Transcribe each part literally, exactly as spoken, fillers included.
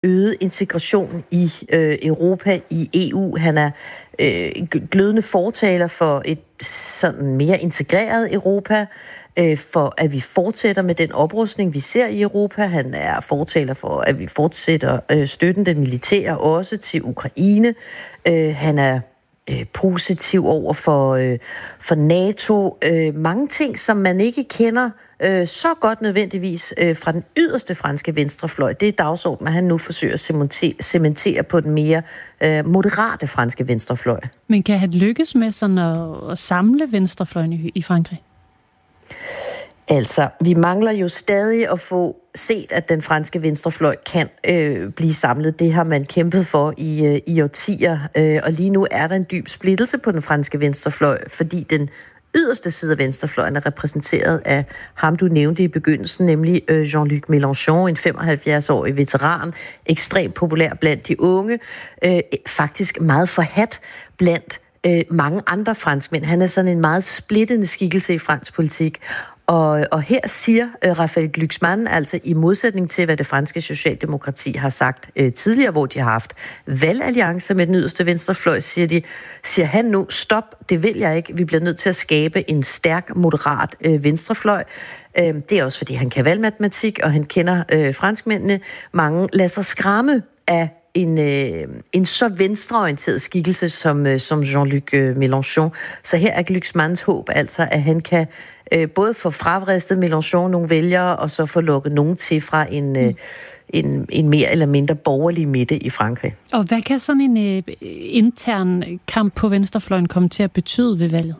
øget integration i øh, Europa, i E U. Han er øh, glødende fortaler for et sådan mere integreret Europa, øh, for at vi fortsætter med den oprustning, vi ser i Europa. Han er fortaler for, at vi fortsætter øh, støtten den militære også til Ukraine. Øh, han er øh, positiv over for, øh, for NATO. Øh, mange ting, som man ikke kender øh, så godt nødvendigvis øh, fra den yderste franske venstrefløj. Det er dagsordenen, han nu forsøger at cementere på den mere øh, moderate franske venstrefløj. Men kan han lykkes med sådan at, at samle venstrefløjen i, i Frankrig? Altså, vi mangler jo stadig at få set, at den franske venstrefløj kan øh, blive samlet. Det har man kæmpet for i, øh, i årtier, øh, og lige nu er der en dyb splittelse på den franske venstrefløj, fordi den yderste side af venstrefløjen er repræsenteret af ham, du nævnte i begyndelsen, nemlig øh, Jean-Luc Mélenchon, en femoghalvfjerds-årig veteran, ekstremt populær blandt de unge, øh, faktisk meget forhat blandt øh, mange andre franskmænd. Han er sådan en meget splittende skikkelse i fransk politik. Og, og her siger øh, Raphaël Glucksmann, altså i modsætning til, hvad det franske socialdemokrati har sagt øh, tidligere, hvor de har haft valgalliance med den yderste venstrefløj, siger, de, siger han nu, stop, det vil jeg ikke. Vi bliver nødt til at skabe en stærk, moderat øh, venstrefløj. Øh, det er også, fordi han kan valgmatematik, og han kender øh, franskmændene. Mange lader sig skræmme af en, øh, en så venstreorienteret skikkelse som, øh, som Jean-Luc øh, Mélenchon. Så her er Glucksmanns håb altså, at han kan øh, både få fravristet Mélenchon nogle vælgere, og så få lukket nogen til fra en, øh, en, en mere eller mindre borgerlig midte i Frankrig. Og hvad kan sådan en øh, intern kamp på venstrefløjen komme til at betyde ved valget?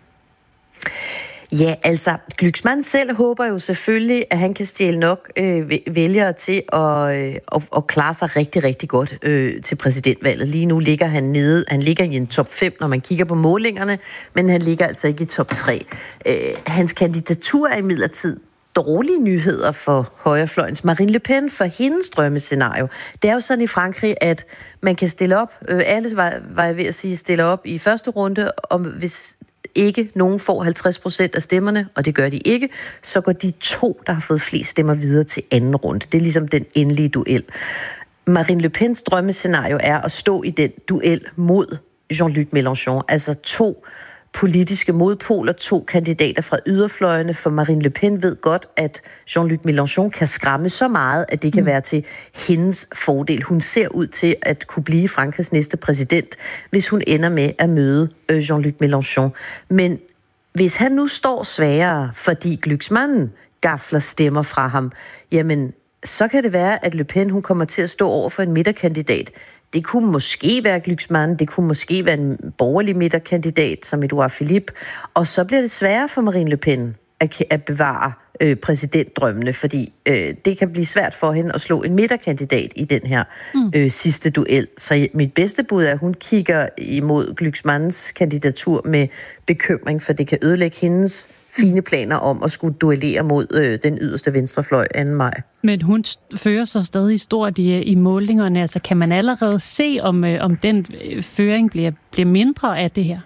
Ja, altså, Glucksmann selv håber jo selvfølgelig, at han kan stjæle nok øh, vælgere til at, øh, at, at klare sig rigtig, rigtig godt øh, til præsidentvalget. Lige nu ligger han nede, han ligger i en top fem, når man kigger på målingerne, men han ligger altså ikke i top tre. Øh, hans kandidatur er imidlertid dårlige nyheder for højrefløjens Marine Le Pen, for hendes drømmescenario. Det er jo sådan i Frankrig, at man kan stille op, øh, alle var, var jeg ved at sige, stille op i første runde, og hvis ikke nogen får halvtreds procent af stemmerne, og det gør de ikke, så går de to, der har fået flest stemmer, videre til anden runde. Det er ligesom den endelige duel. Marine Le Pens drømmescenario er at stå i den duel mod Jean-Luc Mélenchon, altså to politiske modpoler, to kandidater fra yderfløjene, for Marine Le Pen ved godt, at Jean-Luc Mélenchon kan skræmme så meget, at det kan være til hendes fordel. Hun ser ud til at kunne blive Frankrigs næste præsident, hvis hun ender med at møde Jean-Luc Mélenchon. Men hvis han nu står sværere, fordi Glucksmann gafler stemmer fra ham, jamen, så kan det være, at Le Pen hun kommer til at stå over for en midterkandidat. Det kunne måske være Glucksmann, det kunne måske være en borgerlig midterkandidat som Edouard Philippe, og så bliver det sværere for Marine Le Pen at, at bevare øh, præsidentdrømmene, fordi øh, det kan blive svært for hende at slå en midterkandidat i den her øh, sidste duel. Så mit bedste bud er, at hun kigger imod Glucksmanns kandidatur med bekymring, for det kan ødelægge hendes fine planer om at skulle duellere mod øh, den yderste venstrefløj anden maj. Men hun fører så stadig stort i, i målingerne. Altså, kan man allerede se, om, øh, om den øh, føring bliver, bliver mindre af det her?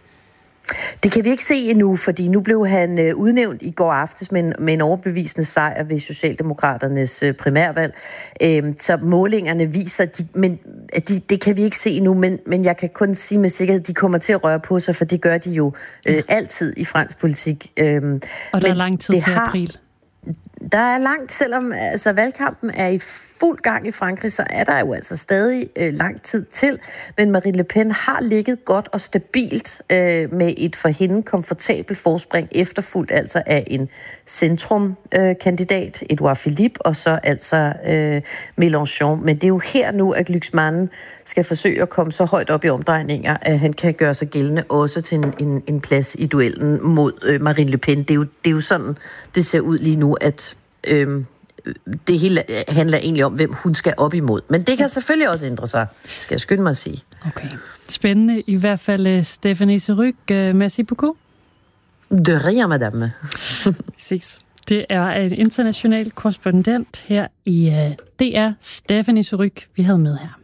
Det kan vi ikke se endnu, fordi nu blev han øh, udnævnt i går aftes med en, med en overbevisende sejr ved Socialdemokraternes øh, primærvalg. Øh, så målingerne viser, de, men de, det kan vi ikke se endnu, men, men jeg kan kun sige med sikkerhed, at de kommer til at røre på sig, for det gør de jo øh, ja. altid i fransk politik. Øh, Og der er lang tid til har, april. Der er langt, selvom altså, valgkampen er i fuld gang i Frankrig, så er der jo altså stadig øh, lang tid til. Men Marine Le Pen har ligget godt og stabilt øh, med et for hende komfortabelt forspring, efterfulgt altså af en centrumkandidat, øh, Edouard Philippe, og så altså øh, Mélenchon. Men det er jo her nu, at Glucksmann skal forsøge at komme så højt op i omdrejninger, at han kan gøre sig gældende også til en, en, en plads i duellen mod øh, Marine Le Pen. Det er, jo, det er jo sådan, det ser ud lige nu, at øh, det hele handler egentlig om, hvem hun skal op imod. Men det kan selvfølgelig også ændre sig, skal jeg skynde mig at sige. Okay. Spændende i hvert fald, Stéphanie Surrugue. Merci beaucoup. De rien, madame. Præcis. Det er en international korrespondent her i D R, Stéphanie Surrugue, vi havde med her.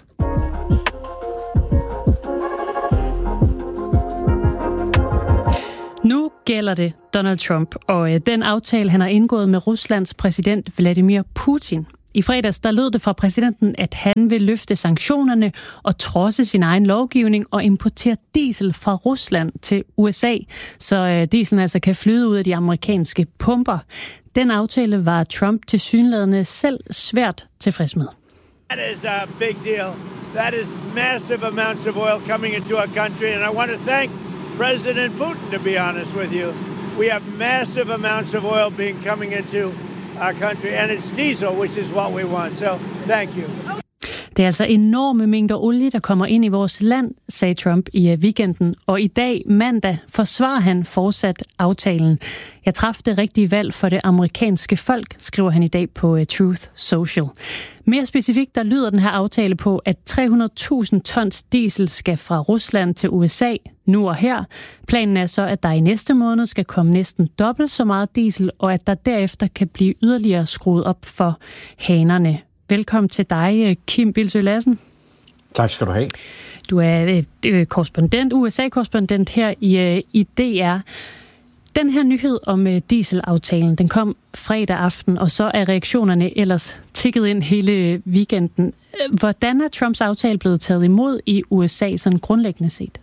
Nu gælder det Donald Trump og den aftale, han har indgået med Ruslands præsident Vladimir Putin. I fredags der lød det fra præsidenten, at han vil løfte sanktionerne og trodse sin egen lovgivning og importere diesel fra Rusland til U S A, så dieselen altså kan flyde ud af de amerikanske pumper. Den aftale var Trump tilsyneladende selv svært tilfreds med. That is a big deal. That is massive amounts of oil coming into our country, and I want to thank President Putin, to be honest with you. We have massive amounts of oil being coming into our country, and it's diesel, which is what we want. So, thank you. Det er altså enorme mængder olie, der kommer ind i vores land, sagde Trump i weekenden. Og i dag, mandag, forsvarer han fortsat aftalen. Jeg traf det rigtige valg for det amerikanske folk, skriver han i dag på Truth Social. Mere specifikt, der lyder den her aftale på, at tre hundrede tusind tons diesel skal fra Rusland til U S A nu og her. Planen er så, at der i næste måned skal komme næsten dobbelt så meget diesel, og at der derefter kan blive yderligere skruet op for hanerne. Velkommen til dig, Kim Bildsøe Lassen. Tak skal du have. Du er øh, korrespondent, U S A-korrespondent her i, øh, i D R. Den her nyhed om øh, dieselaftalen, den kom fredag aften, og så er reaktionerne ellers tikket ind hele weekenden. Hvordan er Trumps aftale blevet taget imod i U S A, sådan grundlæggende set?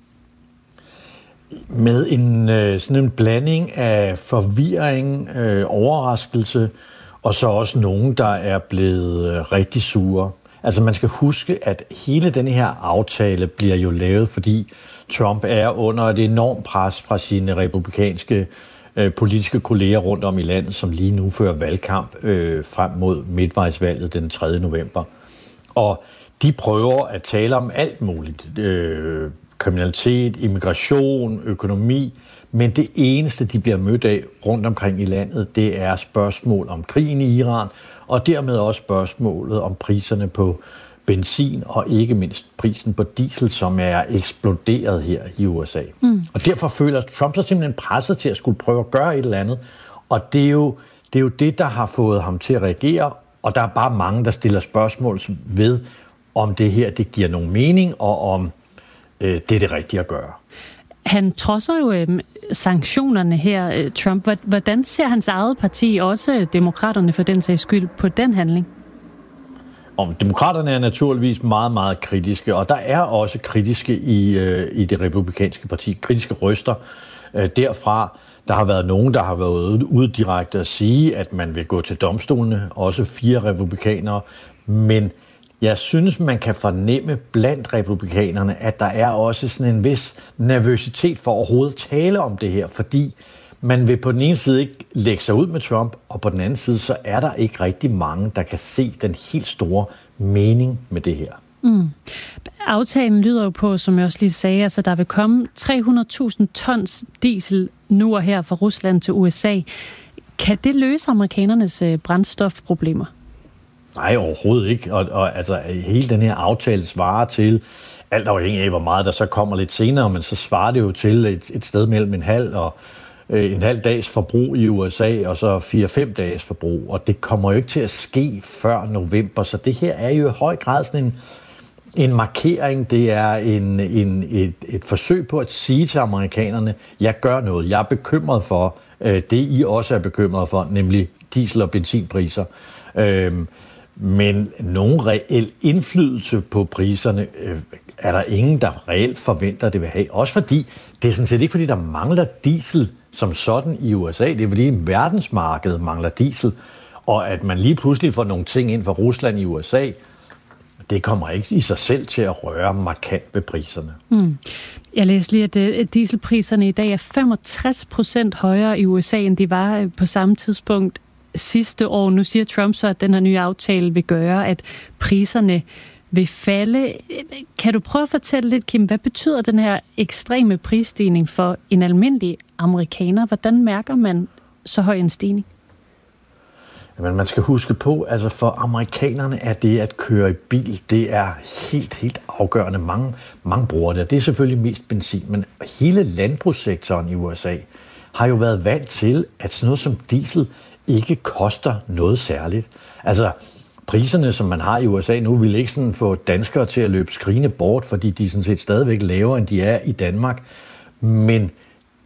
Med en øh, sådan en blanding af forvirring, øh, overraskelse, og så også nogen, der er blevet rigtig sure. Altså man skal huske, at hele den her aftale bliver jo lavet, fordi Trump er under et enormt pres fra sine republikanske øh, politiske kolleger rundt om i landet, som lige nu fører valgkamp øh, frem mod midtvejsvalget den tredje november. Og de prøver at tale om alt muligt. Øh, kriminalitet, immigration, økonomi. Men det eneste, de bliver mødt af rundt omkring i landet, det er spørgsmål om krigen i Iran, og dermed også spørgsmålet om priserne på benzin, og ikke mindst prisen på diesel, som er eksploderet her i U S A. Mm. Og derfor føler Trump sig simpelthen presset til at skulle prøve at gøre et eller andet, og det er jo det, er jo det der har fået ham til at reagere, og der er bare mange, der stiller spørgsmål ved, om det her det giver nogen mening, og om øh, det er det rigtige at gøre. Han trodser jo øh, sanktionerne her, Trump. Hvordan ser hans eget parti, også demokraterne for den sags skyld, på den handling? Om demokraterne er naturligvis meget, meget kritiske, og der er også kritiske i, øh, i det republikanske parti, kritiske røster øh, derfra. Der har været nogen, der har været ude direkte at sige, at man vil gå til domstolene, også fire republikanere, men jeg synes, man kan fornemme blandt republikanerne, at der er også sådan en vis nervøsitet for overhovedet tale om det her, fordi man vil på den ene side ikke lægge sig ud med Trump, og på den anden side, så er der ikke rigtig mange, der kan se den helt store mening med det her. Mm. Aftalen lyder jo på, som jeg også lige sagde, altså der vil komme tre hundrede tusind tons diesel nu og her fra Rusland til U S A. Kan det løse amerikanernes brændstofproblemer? Nej, overhovedet ikke. Og, og altså, hele den her aftale svarer til, alt afhængig af, hvor meget der så kommer lidt senere, men så svarer det jo til et, et sted mellem en halv og øh, en halv dags forbrug i U S A, og så fire-fem dages forbrug. Og det kommer jo ikke til at ske før november, så det her er jo i høj grad sådan en, en markering. Det er en, en, et, et forsøg på at sige til amerikanerne, jeg gør noget, jeg er bekymret for øh, det, I også er bekymret for, nemlig diesel- og benzinpriser. Øh, Men nogen reel indflydelse på priserne øh, er der ingen, der reelt forventer, det vil have. Også fordi, det er sådan set ikke fordi, der mangler diesel som sådan i U S A. Det er fordi, verdensmarkedet mangler diesel. Og at man lige pludselig får nogle ting ind fra Rusland i U S A, det kommer ikke i sig selv til at røre markant ved priserne. Mm. Jeg læste lige, at dieselpriserne i dag er femogtres procent højere i U S A, end de var på samme tidspunkt sidste år. Nu siger Trump så, at den her nye aftale vil gøre, at priserne vil falde. Kan du prøve at fortælle lidt, Kim, hvad betyder den her ekstreme prisstigning for en almindelig amerikaner? Hvordan mærker man så høj en stigning? Jamen, man skal huske på, altså for amerikanerne er det at køre i bil, det er helt, helt afgørende. Mange, mange bruger det. Det er selvfølgelig mest benzin, men hele landbrugssektoren i U S A har jo været vant til, at sådan noget som diesel ikke koster noget særligt. Altså, priserne, som man har i U S A nu, vil ikke sådan få danskere til at løbe skrigende bort, fordi de er sådan set stadigvæk lavere, end de er i Danmark. Men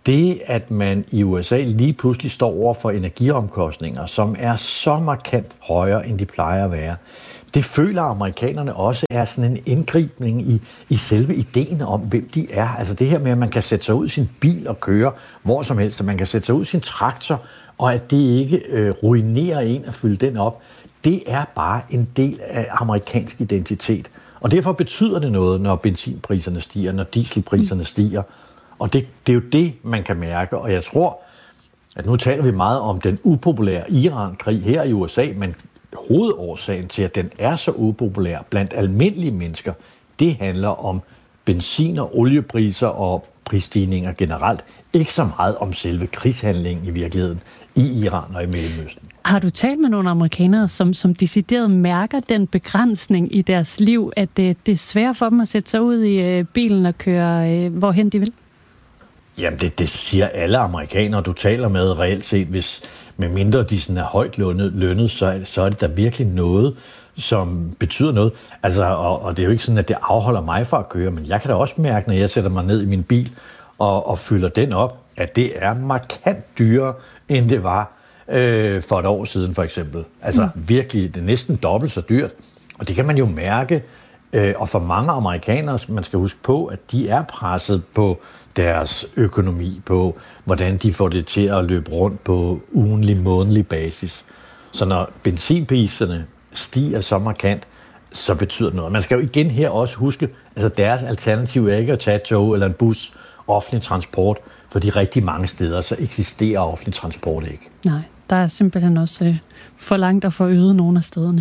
det, at man i U S A lige pludselig står over for energiomkostninger, som er så markant højere, end de plejer at være, det føler amerikanerne også er sådan en indgribning i, i selve ideen om, hvem de er. Altså det her med, at man kan sætte sig ud i sin bil og køre hvor som helst, at man kan sætte sig ud i sin traktor, og at det ikke øh, ruinerer en at fylde den op, det er bare en del af amerikansk identitet. Og derfor betyder det noget, når benzinpriserne stiger, når dieselpriserne stiger. Og det, det er jo det, man kan mærke. Og jeg tror, at nu taler vi meget om den upopulære Iran-krig her i U S A, men hovedårsagen til, at den er så upopulær blandt almindelige mennesker, det handler om benzin- og oliepriser og prisstigninger generelt. Ikke så meget om selve krigshandlingen i virkeligheden i Iran og i Mellemøsten. Har du talt med nogle amerikanere, som, som decideret mærker den begrænsning i deres liv, at det, det er svært for dem at sætte sig ud i øh, bilen og køre øh, hvorhen de vil? Jamen, det, det siger alle amerikanere, du taler med reelt set. Hvis med mindre de sådan er højt lønnet, lønnet så, er, så er det da virkelig noget, som betyder noget. Altså, og, og det er jo ikke sådan, at det afholder mig fra at køre, men jeg kan da også mærke, når jeg sætter mig ned i min bil og, og fylder den op, at det er markant dyrere, end det var øh, for et år siden, for eksempel. Altså mm. virkelig, det er næsten dobbelt så dyrt. Og det kan man jo mærke. Øh, og for mange amerikanere, man skal huske på, at de er presset på deres økonomi, på hvordan de får det til at løbe rundt på ugenlig, månedlig basis. Så når benzinpriserne stiger så markant, så betyder det noget. Man skal jo igen her også huske, altså deres alternativ er ikke at tage et tog eller en bus, offentlig transport, for de rigtig mange steder, så eksisterer offentlig transport ikke. Nej, der er simpelthen også øh, for langt at få øget nogle af stederne.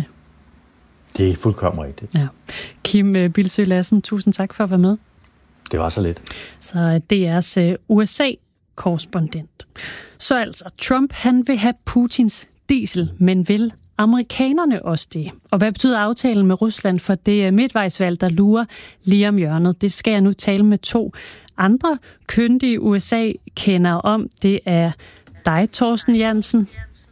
Det er fuldkommen rigtigt. Ja. Kim øh, Bildsøe Lassen, tusind tak for at være med. Det var så lidt. Så D R's øh, U S A-korrespondent. Så altså, Trump han vil have Putins diesel, men vil amerikanerne også det? Og hvad betyder aftalen med Rusland for det midtvejsvalg, der lurer lige om hjørnet? Det skal jeg nu tale med to andre kyndige U S A-kendere om. Det er dig, Torsten Jansen.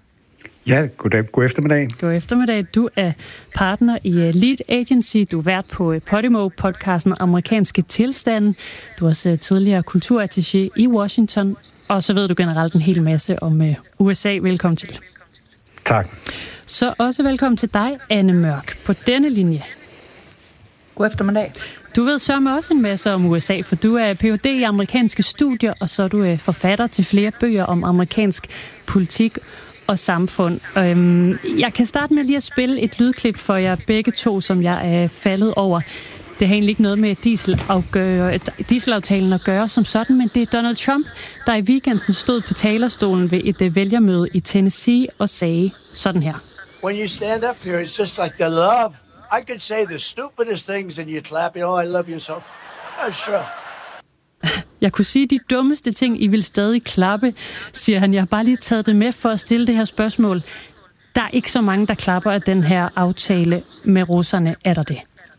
Ja, goddag. God eftermiddag. God eftermiddag. Du er partner i Lead Agency. Du er vært på Podimo-podcasten Amerikanske Tilstande. Du er også tidligere kulturattaché i Washington. Og så ved du generelt en hel masse om U S A. Velkommen til. Tak. Så også velkommen til dig, Anne Mørk, på denne linje. God eftermiddag. Du ved sørme også en masse om U S A, for du er P H D i amerikanske studier, og så er du forfatter til flere bøger om amerikansk politik og samfund. Jeg kan starte med lige at spille et lydklip for jer begge to, som jeg er faldet over. Det har egentlig ikke noget med dieselaftalen at gøre som sådan, men det er Donald Trump, der i weekenden stod på talerstolen ved et vælgermøde i Tennessee og sagde sådan her. When you stand up here, it's just like the love. I could say the stupidest things and you clap, you know, I love you so. I'm sure. Jeg kunne sige de dummeste ting, I vil stadig klappe, siger han. Jeg har bare lige taget det med for at stille det her spørgsmål. Der er ikke så mange, der klapper af den her aftale med russerne. Er der det?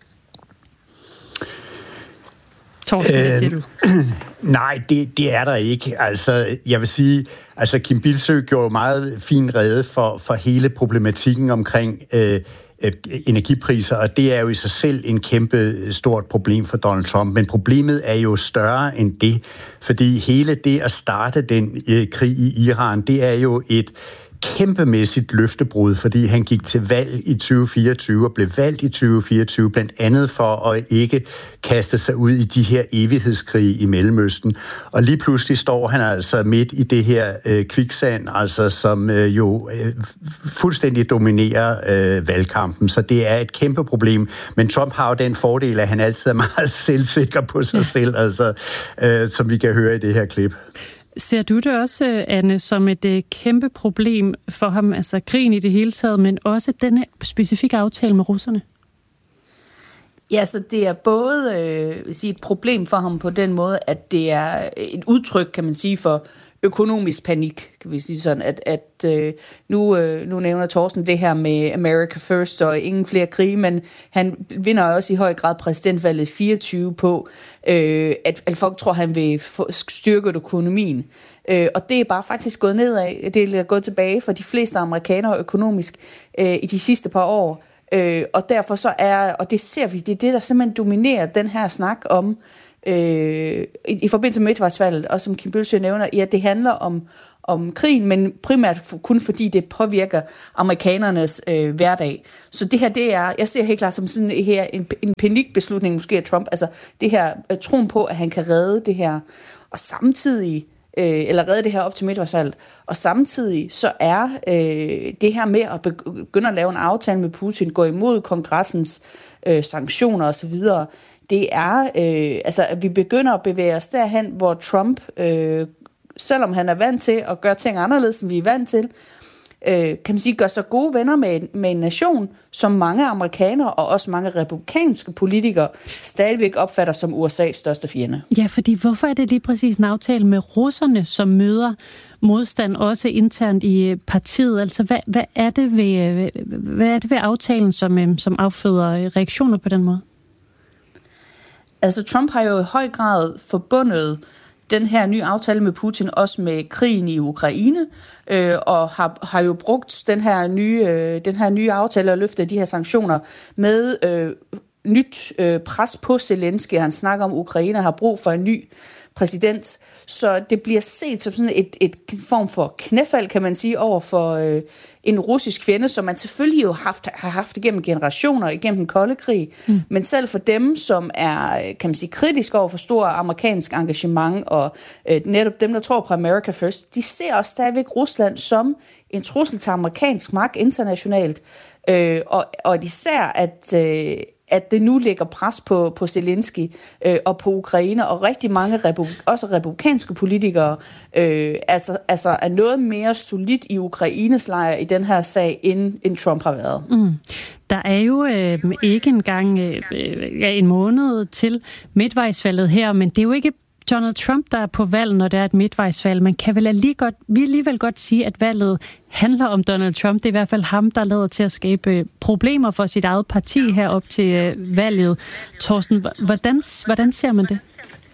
Torsten, hvad siger du? Nej, det, det er der ikke. Altså, jeg vil sige, altså Kim Bildsøe gjorde meget fin rede for, for hele problematikken omkring øh, energipriser, og det er jo i sig selv en kæmpe stort problem for Donald Trump. Men problemet er jo større end det, fordi hele det at starte den øh, krig i Iran, det er jo et kæmpemæssigt løftebrud, fordi han gik til valg i tyve fireogtyve og blev valgt i tyve fireogtyve, blandt andet for at ikke kaste sig ud i de her evighedskrige i Mellemøsten. Og lige pludselig står han altså midt i det her øh, kviksand, altså som øh, jo øh, fuldstændig dominerer øh, valgkampen. Så det er et kæmpe problem. Men Trump har jo den fordel, at han altid er meget selvsikker på sig selv, altså, øh, som vi kan høre i det her klip. Ser du det også, Anne, som et øh, kæmpe problem for ham, altså krigen i det hele taget, men også denne specifikke aftale med russerne? Ja, så det er både øh, sige et problem for ham på den måde, at det er et udtryk, kan man sige, for økonomisk panik, kan vi sige sådan, at, at øh, nu, øh, nu nævner Torsten det her med America First og ingen flere krige, men han vinder også i høj grad præsidentvalget fireogtyve på, øh, at, at folk tror, han vil styrke økonomien. Øh, og det er bare faktisk gået nedad, det er gået tilbage for de fleste amerikanere økonomisk øh, i de sidste par år. Øh, og derfor så er, og det ser vi, det er det, der simpelthen dominerer den her snak om øh, i, i forbindelse med midtvejsvalget, og som Kim Bildsøe nævner, ja, det handler om, om krigen, men primært for, kun fordi det påvirker amerikanernes øh, hverdag. Så det her, det er, jeg ser helt klart som sådan her en, en panikbeslutning måske af Trump, altså det her øh, troen på, at han kan redde det her, og samtidig Øh, eller redde det her op til midtvejsvalget. Og samtidig så er øh, det her med at begynde at lave en aftale med Putin, gå imod kongressens øh, sanktioner osv., det er, øh, altså at vi begynder at bevæge os derhen, hvor Trump, øh, selvom han er vant til at gøre ting anderledes, end vi er vant til, øh, kan man sige, gør så gode venner med, med en nation, som mange amerikanere og også mange republikanske politikere stadigvæk opfatter som U S A's største fjende. Ja, fordi hvorfor er det lige præcis en aftale med russerne, som møder modstand også internt i partiet? Altså, hvad, hvad, er, det ved, hvad er det ved aftalen, som, som afføder reaktioner på den måde? Altså, Trump har jo i høj grad forbundet den her nye aftale med Putin også med krigen i Ukraine, øh, og har, har jo brugt den her nye, øh, den her nye aftale og løftet de her sanktioner med øh, nyt øh, pres på Zelensky. Han snakker om, at Ukraine har brug for en ny præsident. Så det bliver set som sådan et, et form for knæfald, kan man sige, over for øh, en russisk fjende, som man selvfølgelig jo haft, har haft igennem generationer, igennem den kolde krig. Mm. Men selv for dem, som er, kan man sige, kritisk over for stor amerikansk engagement, og øh, netop dem, der tror på America First, de ser også stadigvæk Rusland som en trussel til amerikansk magt internationalt. Øh, og, og især, at... Øh, at det nu lægger pres på, på Zelensky øh, og på Ukraine, og rigtig mange repu- også republikanske politikere øh, altså, altså er noget mere solidt i Ukraines lejr i den her sag, end, end Trump har været. Mm. Der er jo øh, ikke engang øh, en måned til midtvejsvalget her, men det er jo ikke Donald Trump, der er på valg, når det er et midtvejsvalg. Man kan vel alligevel godt, vi alligevel godt sige, at valget handler om Donald Trump. Det er i hvert fald ham, der lader til at skabe problemer for sit eget parti her op til valget. Torsten, hvordan, hvordan ser man det?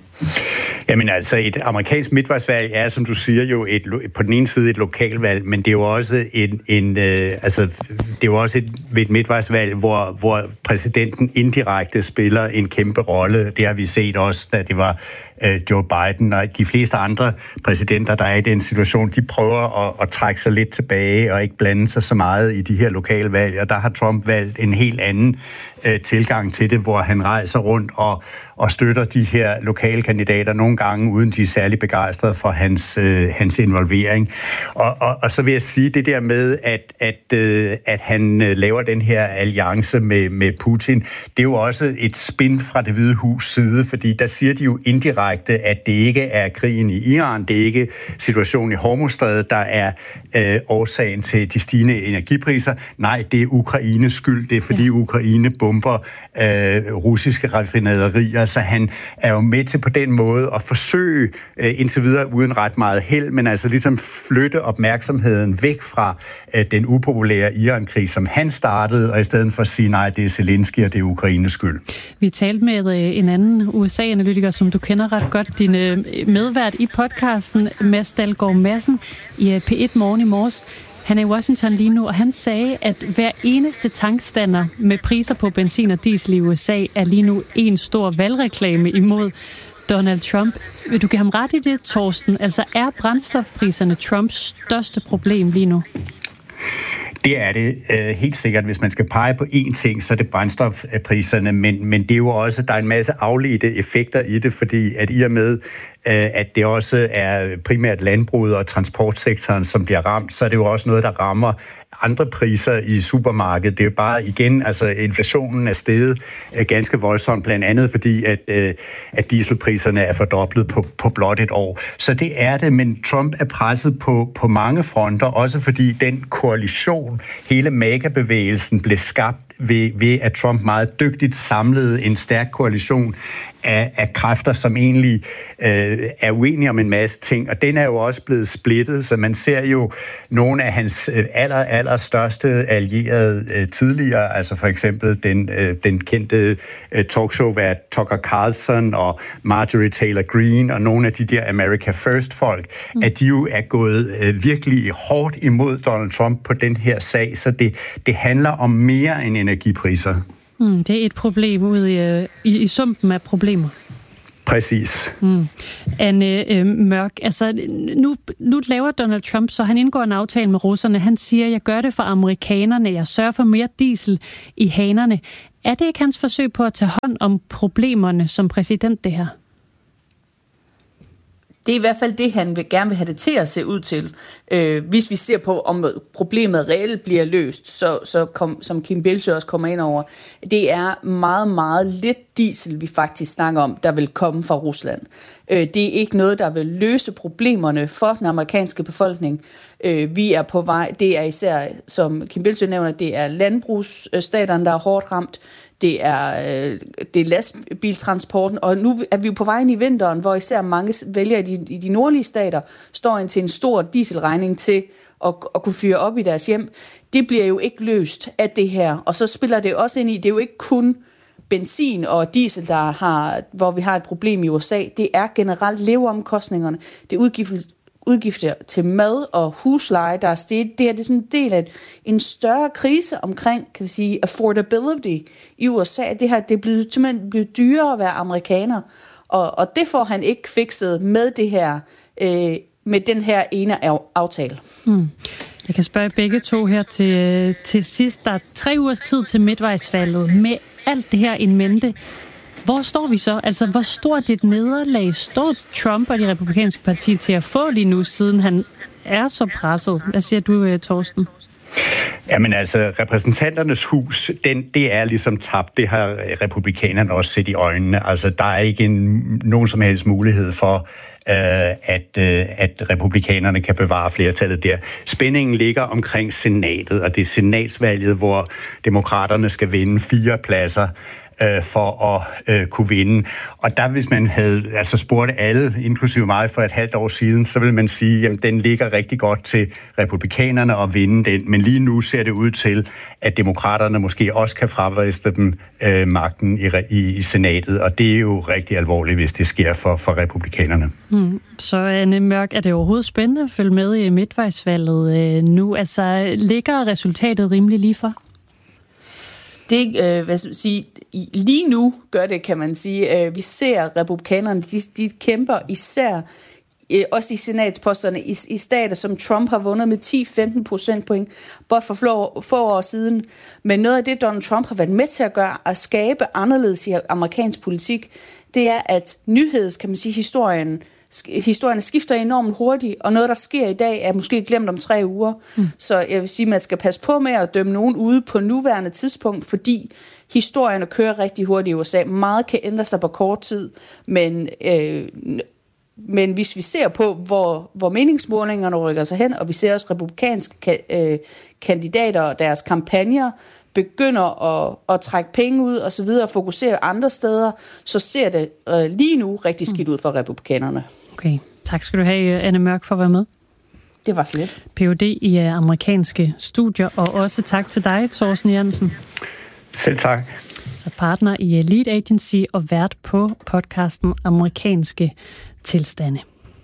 Jamen altså, et amerikansk midtvejsvalg er, som du siger, jo et, på den ene side et lokalvalg, men det er jo også en, en øh, altså, det er jo også et, et midtvejsvalg, hvor, hvor præsidenten indirekte spiller en kæmpe rolle. Det har vi set også, da det var øh, Joe Biden, og de fleste andre præsidenter, der er i den situation, de prøver at, at trække sig lidt tilbage og ikke blande sig så meget i de her lokalvalg, og der har Trump valgt en helt anden øh, tilgang til det, hvor han rejser rundt og, og støtter de her lokale kandidater nogle gange, uden de er særlig begejstrede for hans, øh, hans involvering. Og, og, og så vil jeg sige det der med, at, at, øh, at han øh, laver den her alliance med, med Putin, det er jo også et spin fra Det Hvide Hus side, fordi der siger de jo indirekte, at det ikke er krigen i Iran, det er ikke situationen i Hormuzstrædet, der er øh, årsagen til de stigende energipriser. Nej, det er Ukraines skyld, det er fordi ja. Ukraine bomber øh, russiske raffinaderier, så han er jo med til på den måde at forsøge øh, indtil videre uden ret meget held, men altså ligesom flytte opmærksomheden væk fra øh, den upopulære Iran-krig, som han startede, og i stedet for at sige, nej, det er Zelensky, og det er Ukraines skyld. Vi talte med øh, en anden U S A-analytiker, som du kender ret godt, din øh, medvært i podcasten, Mads Dalgaard Madsen, i øh, P et Morgen i morges. Han er i Washington lige nu, og han sagde, at hver eneste tankstander med priser på benzin og diesel i U S A er lige nu en stor valgreklame imod Donald Trump. Vil du give ham ret i det, Torsten? Altså, er brændstofpriserne Trumps største problem lige nu? Det er det øh, helt sikkert. Hvis man skal pege på én ting, så er det brændstofpriserne, men, men det er jo også, der er en masse afledte effekter i det, fordi at i og med, øh, at det også er primært landbruget og transportsektoren, som bliver ramt, så er det jo også noget, der rammer andre priser i supermarkedet. Det er jo bare igen, altså inflationen er steget øh, ganske voldsomt, blandt andet fordi, at, øh, at dieselpriserne er fordoblet på, på blot et år. Så det er det, men Trump er presset på, på mange fronter, også fordi den koalition, hele MAGA-bevægelsen blev skabt ved, ved, at Trump meget dygtigt samlede en stærk koalition af, af kræfter, som egentlig øh, er uenige om en masse ting, og den er jo også blevet splittet, så man ser jo nogle af hans øh, aller, aller største allierede øh, tidligere, altså for eksempel den, øh, den kendte øh, talkshow-vært Tucker Carlson og Marjorie Taylor Greene og nogle af de der America First-folk, mm. at de jo er gået øh, virkelig hårdt imod Donald Trump på den her sag, så det, det handler om mere end energipriser. Mm, det er et problem ude i, i, i sumpen af problemer. Præcis. Mm. Anne øh, Mørk, altså nu, nu laver Donald Trump, så han indgår en aftale med russerne. Han siger, jeg gør det for amerikanerne, jeg sørger for mere diesel i hanerne. Er det ikke hans forsøg på at tage hånd om problemerne som præsident, det her? Det er i hvert fald det, han vil gerne vil have det til at se ud til. Øh, hvis vi ser på, om problemet reelt bliver løst, så, så kom, som Kim Bildsøe også kommer ind over, det er meget, meget lidt diesel, vi faktisk snakker om, der vil komme fra Rusland. Øh, det er ikke noget, der vil løse problemerne for den amerikanske befolkning. Øh, vi er på vej, det er især, som Kim Bildsøe nævner, det er landbrugsstaterne, der er hårdt ramt. Det er, det er lastbiltransporten, og nu er vi jo på vej ind i vinteren, hvor især mange vælgere i de, i de nordlige stater står ind til en stor dieselregning til at, at kunne fyre op i deres hjem. Det bliver jo ikke løst af det her, og så spiller det også ind i, det er jo ikke kun benzin og diesel, der har, hvor vi har et problem i U S A. Det er generelt leveomkostningerne, det er udgifter, udgifter til mad og husleje, der er steget. Det her det er sådan en del af en større krise omkring, kan vi sige, affordability i U S A. Det her det er blevet, simpelthen blevet dyrere at være amerikaner, og, og det får han ikke fikset med det her, øh, med den her ene aftale. Hmm. Jeg kan spørge begge to her til, til sidst. Der er tre ugers tid til midtvejsvalget. Med alt det her in mente, hvor står vi så? Altså, hvor stort et nederlag står Trump og de republikanske partier til at få lige nu, siden han er så presset? Hvad siger du, Torsten? Jamen altså, repræsentanternes hus, den, det er ligesom tabt. Det har republikanerne også set i øjnene. Altså, der er ikke en, nogen som helst mulighed for, øh, at, øh, at republikanerne kan bevare flertallet der. Spændingen ligger omkring senatet, og det er senatsvalget, hvor demokraterne skal vinde fire pladser for at øh, kunne vinde. Og der, hvis man havde altså spurgt alle, inklusive mig for et halvt år siden, så vil man sige, at den ligger rigtig godt til republikanerne at vinde den. Men lige nu ser det ud til, at demokraterne måske også kan fravriste dem øh, magten i, i, i senatet. Og det er jo rigtig alvorligt, hvis det sker for, for republikanerne. Hmm. Så Anne Mørk, er det overhovedet spændende at følge med i midtvejsvalget øh, nu? Altså, ligger resultatet rimelig lige for? Det, øh, hvad skal man sige, lige nu gør det, kan man sige. Øh, vi ser republikanerne, de, de kæmper især, øh, også i senatsposterne, i, i stater, som Trump har vundet med ti til femten procentpoint, bare for få, få år siden. Men noget af det, Donald Trump har været med til at gøre, at skabe anderledes i amerikansk politik, det er, at nyheds, kan man sige, historien, historierne skifter enormt hurtigt, og noget, der sker i dag, er måske glemt om tre uger. Mm. Så jeg vil sige, at man skal passe på med at dømme nogen ude på nuværende tidspunkt, fordi historierne kører rigtig hurtigt i U S A. Meget kan ændre sig på kort tid, men, øh, men hvis vi ser på, hvor, hvor meningsmålingerne rykker sig hen, og vi ser også republikanske øh, kandidater og deres kampagner, begynder at, at trække penge ud og så videre, og fokusere andre steder, så ser det øh, lige nu rigtig skidt ud for republikanerne. Okay, tak skal du have, Anne Mørk, for at være med. Det var så lidt. P H D i uh, amerikanske studier, og også tak til dig, Torsten Jensen. Selv tak. Så partner i Lead Agency og vært på podcasten Amerikanske Tilstande.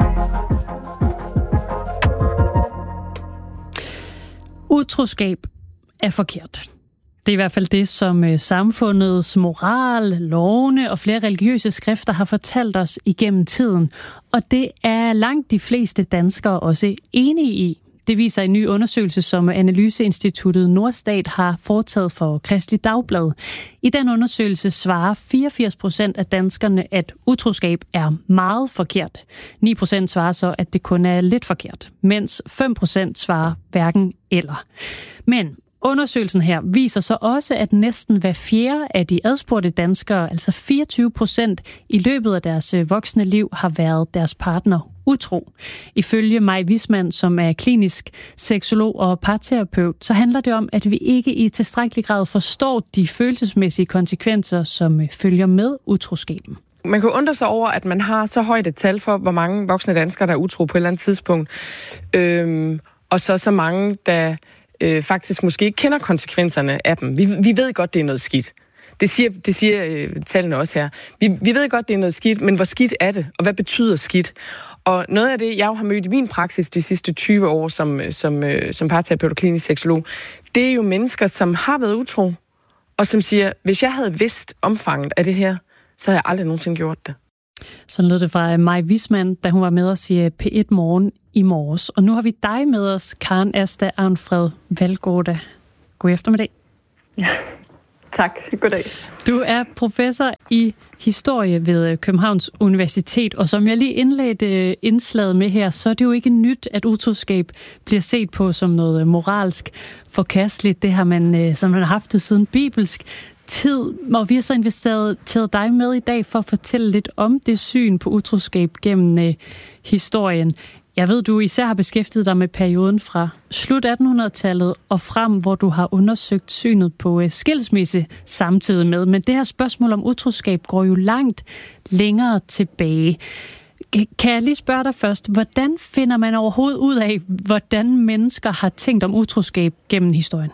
Utroskab er forkert. Det er i hvert fald det, som samfundets moral, lovene og flere religiøse skrifter har fortalt os igennem tiden. Og det er langt de fleste danskere også enige i. Det viser en ny undersøgelse, som Analyseinstituttet Nordstat har foretaget for Kristeligt Dagblad. I den undersøgelse svarer fireogfirs procent af danskerne, at utroskab er meget forkert. ni procent svarer så, at det kun er lidt forkert, mens fem procent svarer hverken eller. Men undersøgelsen her viser så også, at næsten hver fjerde af de adspurgte danskere, altså fireogtyve procent, i løbet af deres voksne liv har været deres partner utro. Ifølge Maj Wismann, som er klinisk seksolog og parterapeut, så handler det om, at vi ikke i tilstrækkelig grad forstår de følelsesmæssige konsekvenser, som følger med utroskaben. Man kan undre sig over, at man har så højt et tal for, hvor mange voksne danskere, der er utro på et eller andet tidspunkt, øhm, og så så mange, der øh, faktisk måske ikke kender konsekvenserne af dem. Vi, vi ved godt, det er noget skidt. Det siger, det siger øh, tallene også her. Vi, vi ved godt, det er noget skidt, men hvor skidt er det, og hvad betyder skidt? Og noget af det, jeg har mødt i min praksis de sidste tyve år som, som, som parterapeut og klinisk seksolog, det er jo mennesker, som har været utro, og som siger, hvis jeg havde vidst omfanget af det her, så havde jeg aldrig nogensinde gjort det. Sådan lød det fra Maj Wismann, da hun var med os i P et Morgen i morges. Og nu har vi dig med os, Karen Asta Arnfred Valgårda. God eftermiddag. Ja, tak. Goddag. Du er professor i historie ved Københavns Universitet, og som jeg lige indledte indslaget med her, så er det jo ikke nyt, at utroskab bliver set på som noget moralsk forkasteligt. Det har man, som man har haft det siden bibelsk tid, og vi har så inviteret dig med i dag for at fortælle lidt om det syn på utroskab gennem øh, historien. Jeg ved, du især har beskæftiget dig med perioden fra slut attenhundredetallet og frem, hvor du har undersøgt synet på øh, skilsmisse samtidig med. Men det her spørgsmål om utroskab går jo langt længere tilbage. Kan jeg lige spørge dig først, hvordan finder man overhovedet ud af, hvordan mennesker har tænkt om utroskab gennem historien?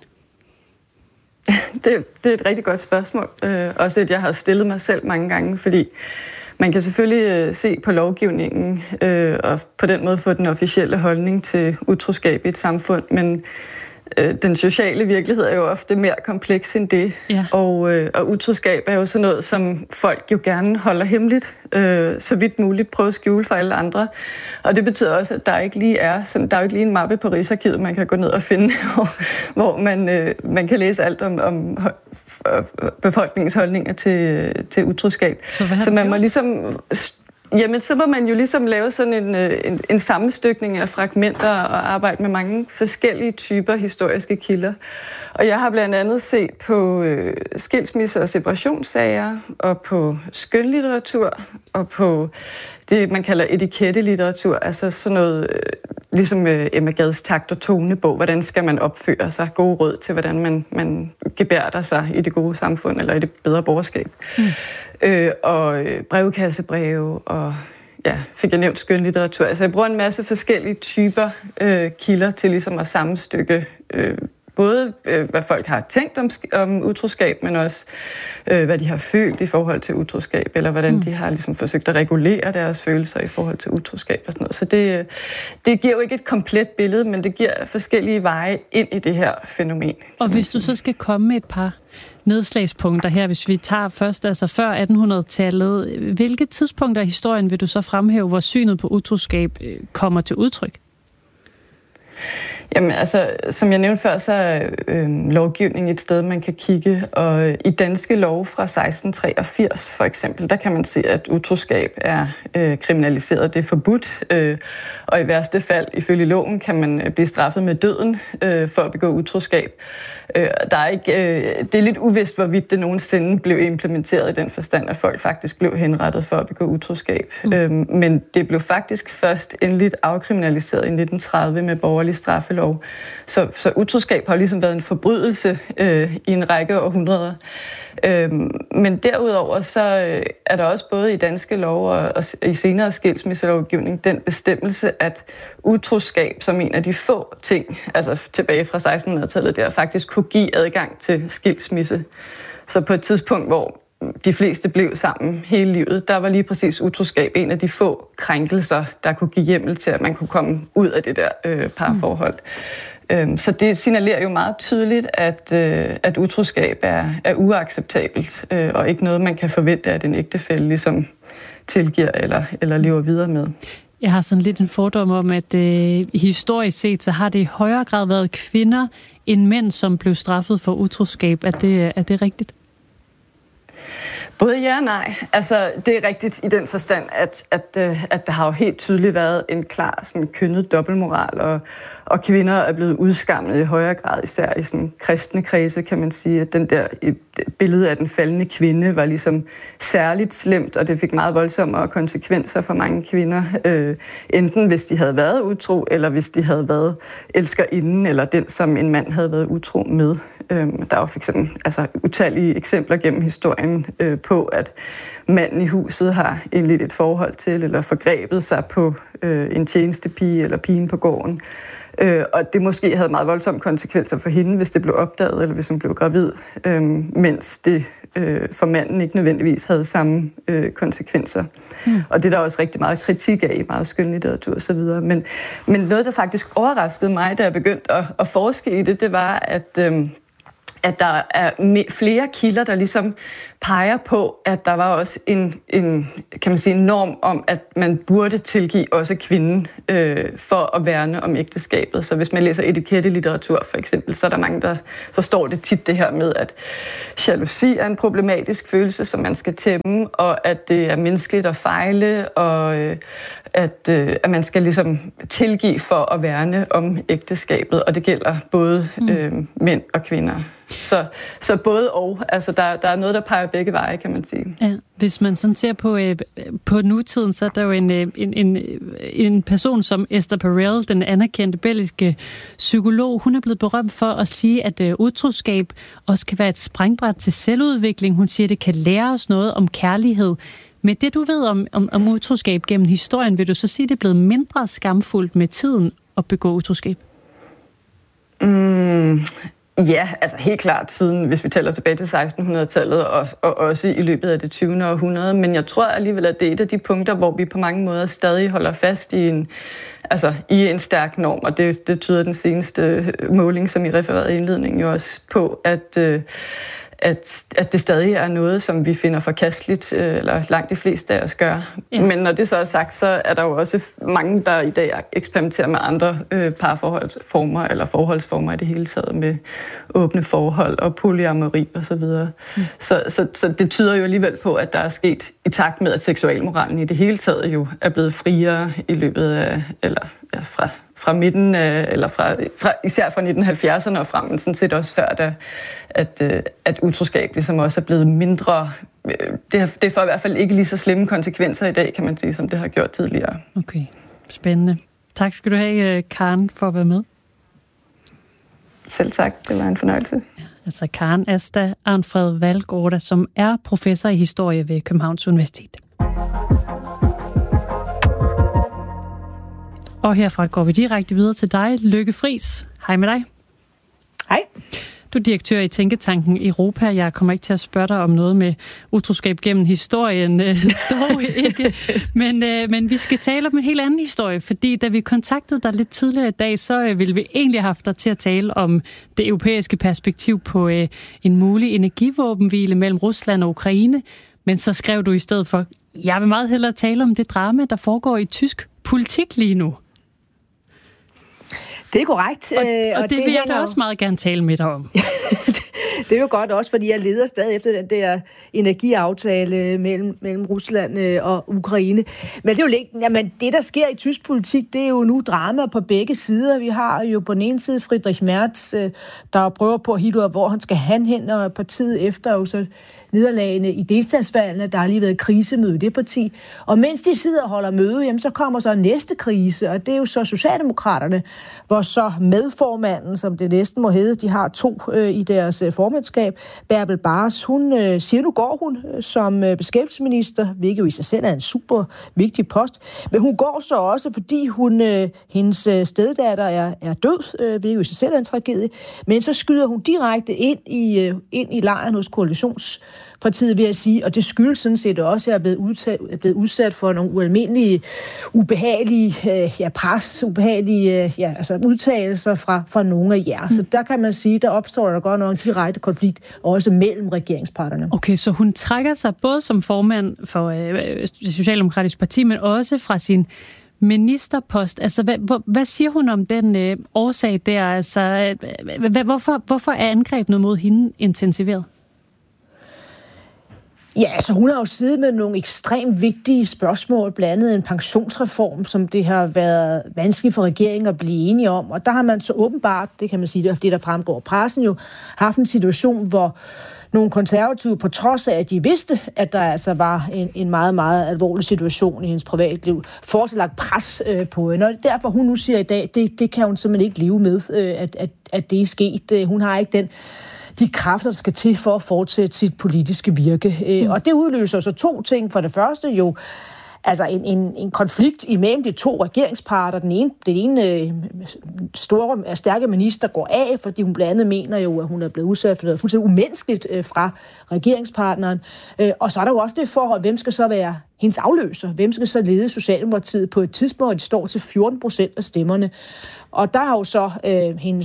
Det, det er et rigtig godt spørgsmål. Øh, også et, jeg har stillet mig selv mange gange, fordi man kan selvfølgelig øh, se på lovgivningen øh, og på den måde få den officielle holdning til utroskab i et samfund, men øh, den sociale virkelighed er jo ofte mere kompleks end det. Ja. Og, øh, og utroskab er jo sådan noget, som folk jo gerne holder hemmeligt, øh, så vidt muligt prøve at skjule for alle andre. Og det betyder også, at der ikke lige er, sådan, der er jo ikke lige en mappe på Rigsarkivet, man kan gå ned og finde, hvor, hvor man, øh, man kan læse alt om, om befolkningens holdninger til, til utroskab. Så, så man må ligesom... Jamen, så må man jo ligesom lave sådan en, en, en sammenstykning af fragmenter og arbejde med mange forskellige typer historiske kilder. Og jeg har blandt andet set på øh, skilsmisse- og separationssager, og på skønlitteratur, og på det, man kalder etikette-litteratur, altså sådan noget, øh, ligesom øh, Emma Gads takt- og tonebog. Hvordan skal man opføre sig? Gode råd til, hvordan man, man gebærder sig i det gode samfund, eller i det bedre borgerskab. Mm. Øh, og brevkassebreve, og ja, fik jeg nævnt skønlitteratur. Altså jeg bruger en masse forskellige typer øh, kilder til ligesom at sammenstykke øh, både øh, hvad folk har tænkt om, om utroskab, men også øh, hvad de har følt i forhold til utroskab, eller hvordan mm. de har ligesom forsøgt at regulere deres følelser i forhold til utroskab og sådan noget. Så det, det giver jo ikke et komplet billede, men det giver forskellige veje ind i det her fænomen. Og hvis du så skal komme med et par nedslagspunkter her, hvis vi tager først, altså før attenhundredetallet, hvilke tidspunkter i historien vil du så fremhæve, hvor synet på utroskab kommer til udtryk? Jamen altså, som jeg nævnte før, så er øh, lovgivning et sted, man kan kigge, og i danske lov fra seksten treogfirs for eksempel, der kan man se, at utroskab er øh, kriminaliseret, det er forbudt, øh, og i værste fald, ifølge loven, kan man blive straffet med døden øh, for at begå utroskab. Øh, der er ikke, øh, det er lidt uvist, hvorvidt det nogensinde blev implementeret i den forstand, at folk faktisk blev henrettet for at begå utroskab. Mm. Øh, men det blev faktisk først endeligt afkriminaliseret i nitten tredive med borgerlig straffelov. Så, så utroskab har ligesom været en forbrydelse øh, i en række århundreder. Øhm, men derudover så øh, er der også både i danske lov og, og i senere skilsmisselovgivning den bestemmelse, at utroskab som en af de få ting, altså tilbage fra sekstenhundredetallet, der faktisk kunne give adgang til skilsmisse. Så på et tidspunkt, hvor de fleste blev sammen hele livet, der var lige præcis utroskab en af de få krænkelser, der kunne give hjemmel til, at man kunne komme ud af det der øh, parforhold. Mm. Så det signalerer jo meget tydeligt, at, at utroskab er, er uacceptabelt, og ikke noget, man kan forvente, at en ægtefælle ligesom tilgiver eller, eller lever videre med. Jeg har sådan lidt en fordom om, at øh, historisk set, så har det i højere grad været kvinder end mænd, som blev straffet for utroskab. Er det, er det rigtigt? Både ja og nej. Altså, det er rigtigt i den forstand, at, at, at der har jo helt tydeligt været en klar sådan, kønnet dobbeltmoral, og, og kvinder er blevet udskammet i højere grad, især i sådan, kristne kredse, kan man sige, at den der billede af den faldende kvinde var ligesom særligt slemt, og det fik meget voldsomme konsekvenser for mange kvinder, øh, enten hvis de havde været utro, eller hvis de havde været elskerinden, eller den, som en mand havde været utro med. Der er jo for eksempel altså, utallige eksempler gennem historien øh, på, at manden i huset har indledt et forhold til, eller forgrebet sig på øh, en tjenestepige eller pigen på gården. Øh, og det måske havde meget voldsomme konsekvenser for hende, hvis det blev opdaget, eller hvis hun blev gravid, øh, mens det øh, for manden ikke nødvendigvis havde samme øh, konsekvenser. Mm. Og det er der også rigtig meget kritik af i meget skønlitteratur og så videre. Men, men noget, der faktisk overraskede mig, da jeg begyndte at, at forske i det, det var, at... Øh, at der er flere kilder, der ligesom peger på, at der var også en, en, kan man sige, en norm om, at man burde tilgive også kvinden øh, for at værne om ægteskabet. Så hvis man læser etikette-litteratur for eksempel, så er der mange, der så står det tit det her med, at jalousi er en problematisk følelse, som man skal tæmme, og at det er menneskeligt at fejle, og øh, at, øh, at man skal ligesom tilgive for at værne om ægteskabet, og det gælder både øh, mænd og kvinder. Så, så både og, altså der, der er noget, der peger begge veje, kan man sige. Ja, hvis man sådan ser på, øh, på nutiden, så er der jo en, en, en, en person som Esther Perel, den anerkendte belgiske psykolog. Hun er blevet berømt for at sige, at øh, utroskab også kan være et springbræt til selvudvikling. Hun siger, at det kan lære os noget om kærlighed. Med det, du ved om, om, om utroskab gennem historien, vil du så sige, at det er blevet mindre skamfuldt med tiden at begå utroskab? Mm. Ja, altså helt klart siden, hvis vi tæller tilbage til sekstenhundredetallet, og, og også i løbet af det tyvende århundrede. Men jeg tror alligevel, at det er et af de punkter, hvor vi på mange måder stadig holder fast i en, altså, i en stærk norm. Og det, det tyder den seneste måling, som I refererede i indledningen, jo også på, at, at, at det stadig er noget, som vi finder forkasteligt, eller langt de fleste af os gør. Ja. Men når det så er sagt, så er der jo også mange, der i dag eksperimenterer med andre øh, parforholdsformer, eller forholdsformer i det hele taget, med åbne forhold og polyamori og så videre. Mm. Så, så, så det tyder jo alligevel på, at der er sket i takt med, at seksualmoralen i det hele taget jo er blevet friere i løbet af, eller ja, fra fra midten, eller fra, fra, især fra nitten halvfjerdserne og frem, men sådan set også før, da, at, at utroskab ligesom også er blevet mindre. Det, har, det får i hvert fald ikke lige så slemme konsekvenser i dag, kan man sige, som det har gjort tidligere. Okay, spændende. Tak skal du have, Karen, for at være med. Selv tak, det var en fornøjelse. Ja, altså Karen Asta Arnfred Valgårda, som er professor i historie ved Københavns Universitet. Og herfra går vi direkte videre til dig, Lykke Friis. Hej med dig. Hej. Du er direktør i Tænketanken Europa. Jeg kommer ikke til at spørge dig om noget med utroskab gennem historien, øh, dog ikke. Men, øh, men vi skal tale om en helt anden historie, fordi da vi kontaktede dig lidt tidligere i dag, så øh, ville vi egentlig have haft dig til at tale om det europæiske perspektiv på øh, en mulig energivåbenhvile mellem Rusland og Ukraine. Men så skrev du i stedet for, jeg vil meget hellere tale om det drama, der foregår i tysk politik lige nu. Det er korrekt. Og, og, og det, det vil jeg da også meget gerne tale med dig om. Det er jo godt også, fordi jeg leder stadig efter den der energiaftale mellem, mellem Rusland og Ukraine. Men det er jo længe, jamen det, der sker i tysk politik, det er jo nu drama på begge sider. Vi har jo på den ene side Friedrich Merz, der prøver på at hitte ud af, hvor han skal han hen, og partiet efter jo så nederlagene i delstatsvalgene, der har lige været krisemøde i det parti. Og mens de sidder og holder møde, jamen, så kommer så næste krise, og det er jo så Socialdemokraterne, hvor så medformanden, som det næsten må hedde, de har to øh, i deres øh, formandskab, Bärbel Bas, hun øh, siger, nu går hun øh, som øh, beskæftigelsesminister, hvilket jo i sig selv er en super vigtig post, men hun går så også, fordi hun, øh, hendes øh, steddatter er, er død, øh, hvilket jo i sig selv er en tragedie, men så skyder hun direkte ind i, øh, ind i lejren hos koalitions partiet, vil jeg sige, og det skyldes sådan set også, at jeg er blevet, udtaget, er blevet udsat for nogle ualmindelige, ubehagelige øh, ja, pres, ubehagelige øh, ja, altså udtalelser fra, fra nogle af jer. Mm. Så der kan man sige, der opstår der godt nok en direkte konflikt, også mellem regeringsparterne. Okay, så hun trækker sig både som formand for øh, det Socialdemokratiske Parti, men også fra sin ministerpost. Altså, hvad, hvad siger hun om den øh, årsag der? Altså, øh, hvorfor, hvorfor er angrebene mod hende intensiveret? Ja, altså hun har jo siddet med nogle ekstremt vigtige spørgsmål, blandt andet en pensionsreform, som det har været vanskeligt for regeringen at blive enige om. Og der har man så åbenbart, det kan man sige, det der fremgår af pressen jo, haft en situation, hvor nogle konservative, på trods af, at de vidste, at der altså var en, en meget, meget alvorlig situation i hendes privatliv, fortsat lagt pres øh, på hende. Og derfor hun nu siger i dag, det, det kan hun simpelthen ikke leve med, øh, at, at, at det er sket. Hun har ikke den de kræfter, der skal til for at fortsætte sit politiske virke. Mm. Og det udløser så to ting. For det første jo, altså en, en, en konflikt imellem de to regeringsparter. Den ene, den ene øh, store, stærke minister går af, fordi hun blandt andet mener jo, at hun er blevet udsat for noget fuldstændig umenneskeligt øh, fra regeringspartneren. Øh, og så er der jo også det forhold, hvem skal så være hendes afløser? Hvem skal så lede Socialdemokratiet på et tidspunkt, hvor de står til fjorten procent af stemmerne? Og der har jo så øh, hendes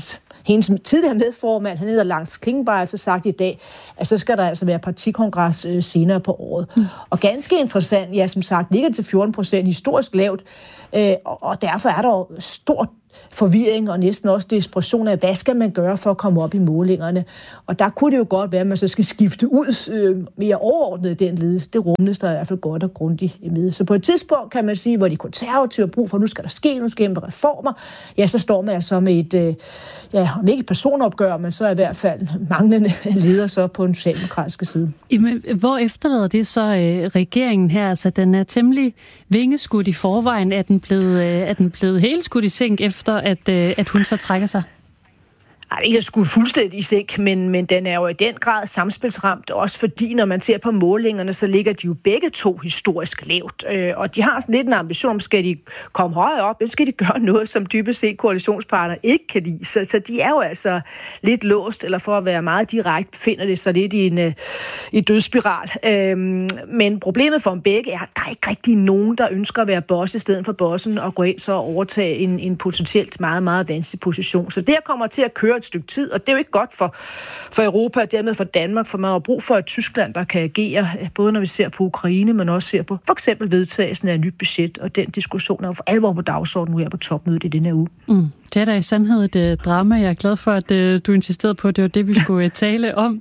hendes tidligere medformand, han hedder Lars Klingbeil, altså sagt i dag, at så skal der altså være partikongres øh, senere på året. Mm. Og ganske interessant, ja, som sagt, ligger til fjorten procent historisk lavt, øh, og, og derfor er der jo stort forvirring og næsten også desperation af, hvad skal man gøre for at komme op i målingerne. Og der kunne det jo godt være, at man så skal skifte ud øh, mere overordnet i den ledelse. Det rummes der i hvert fald godt og grundigt med. Så på et tidspunkt kan man sige, hvor de konservative har brug for, nu skal der ske, nu skal der reformer, ja, så står man altså med et, øh, ja, om ikke et personopgør, men så i hvert fald manglende leder så på den socialdemokratiske side. Jamen, hvor efterlader det så øh, regeringen her? Altså, den er temmelig vingeskudt i forvejen. Er den blevet, øh, er den blevet helt skudt i sænk efter, at, øh, at hun så trækker sig? Ej, ikke skudt fuldstændig i sænk, men, men den er jo i den grad samspilsramt, også fordi, når man ser på målingerne, så ligger de jo begge to historisk lavt. Øh, og de har sådan lidt en ambition, skal de komme højere op, eller skal de gøre noget, som dybest set koalitionspartner ikke kan lide. Så, så de er jo altså lidt låst, eller for at være meget direkte, befinder det sig lidt i en, uh, i dødsspiral. Øh, men problemet for dem begge er, at der er ikke rigtig nogen, der ønsker at være boss i stedet for bossen, og gå ind så og overtage en, en potentielt meget, meget vanskelig position. Så det kommer til at køre et stykke tid, og det er jo ikke godt for, for Europa, og dermed for Danmark, for man har brug for et Tyskland, der kan agere, både når vi ser på Ukraine, men også ser på for eksempel vedtagelsen af et nyt budget, og den diskussion er jo for alvor på dagsordenen nu her på topmødet i denne uge. Mm. Det er da i sandhed et uh, drama. Jeg er glad for, at uh, du insisterede på, at det var det, vi skulle uh, tale om.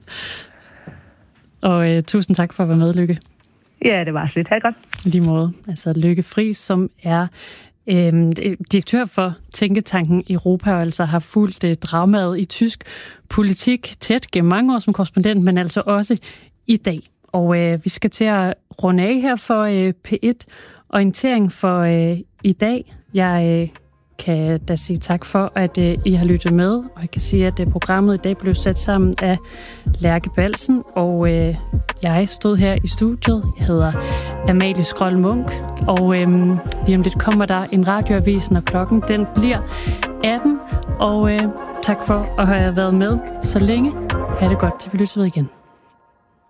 Og uh, tusind tak for at være med, Lykke. Ja, det var slet. Ha' det godt. I lige måde. Altså Lykke Friis, som er Øhm, direktør for Tænketanken Europa, og altså har fulgt øh, dramaet i tysk politik tæt gennem mange år som korrespondent, men altså også i dag. Og øh, vi skal til at runde af her for øh, P et Orientering for øh, i dag. Jeg øh, kan da sige tak for, at øh, I har lyttet med, og jeg kan sige, at øh, programmet i dag blev sat sammen af Lærke Balsen, og øh, jeg stod her i studiet. Jeg hedder Amalie Skrold Munk, og øh, lige om lidt kommer der en radioavis, og klokken den bliver atten, og øh, tak for at have været med så længe. Ha' det godt, til vi lyttes ved igen.